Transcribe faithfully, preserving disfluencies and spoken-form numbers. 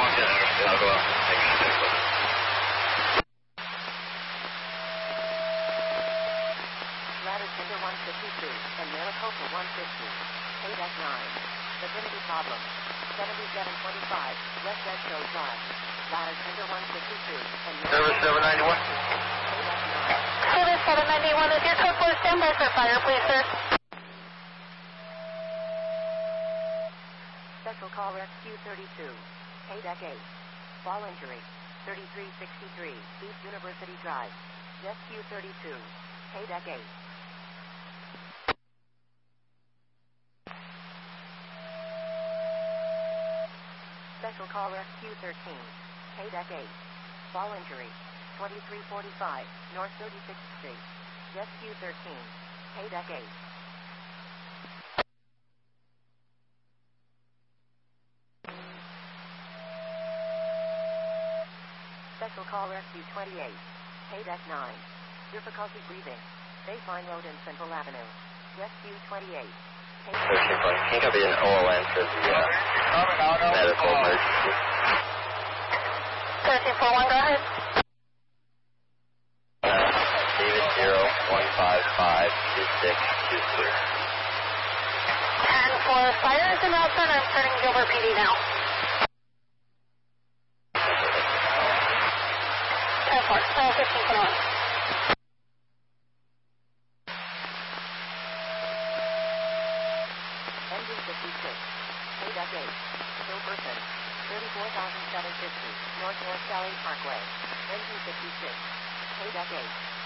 I'll go up. Ladder Tinder one fifty-two and Maricopa one fifty. K nine. The Trinity problem. seventy-seven twenty-five, West Edgehill Drive. Ladder Tinder one fifty-two and Service seven ninety-one. Service seven ninety-one, is your code four standby for fire, please, sir? Special call Rescue thirty-two. K eight. Fall injury. thirty-three sixty-three, East University Drive. Rescue thirty-two. K eight. Special call Rescue thirteen. K eight. Fall injury. twenty-three forty-five, North thirty-sixth Street. Rescue thirteen. K eight. Special call Rescue twenty-eight. K nine. Difficulty breathing. Bayfine Road and Central Avenue. Rescue twenty-eight. K Can you copy an O L N for the uh, medical emergency? thirteen four one, go ahead. Uh, David zero one five five two six two three. And for fires in Nelson, I'm turning Gilbert P D now. ten four, uh, fifteen twenty-one. Engine fifty-six. K eight. Still person. thirty-four thousand seven hundred fifty. North North Valley Parkway. Engine fifty-six. K eight.